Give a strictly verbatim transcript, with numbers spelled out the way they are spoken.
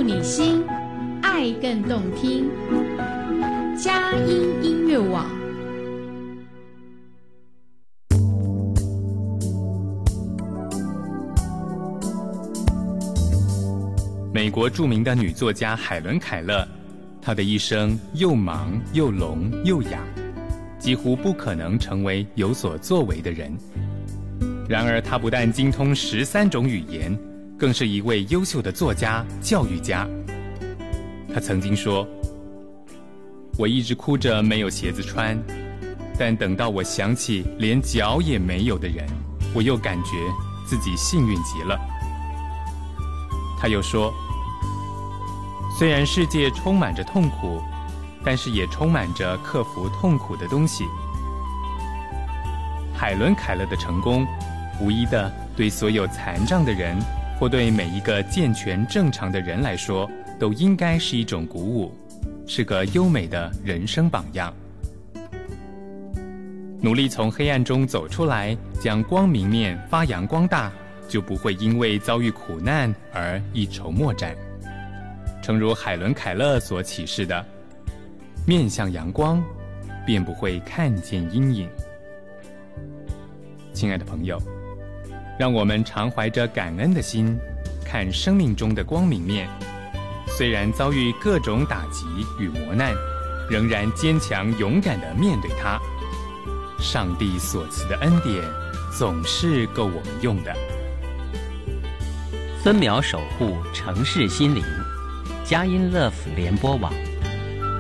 你心，爱更动听。佳音音乐网。 美国著名的女作家海伦·凯勒，她的一生又忙又聋又哑，几乎不可能成为有所作为的人。然而她不但精通十三种语言，更是一位优秀的作家、教育家。她曾经说，我一直哭着没有鞋子穿，但等到我想起连脚也没有的人，我又感觉自己幸运极了。她又说，虽然世界充满着痛苦，但是也充满着克服痛苦的东西。海伦·凯勒的成功，无疑的对所有残障的人，或对每一个健全正常的人来说，都应该是一种鼓舞，是个优美的人生榜样。努力从黑暗中走出来，将光明面发扬光大，就不会因为遭遇苦难而一筹莫展。诚如海伦·凯勒所启示的，面向阳光，便不会看见阴影。亲爱的朋友，让我们常怀着感恩的心，看生命中的光明面。虽然遭遇各种打击与磨难，仍然坚强勇敢地面对它。上帝所赐的恩典，总是够我们用的。 分秒守护城市心灵，佳音乐府联播网。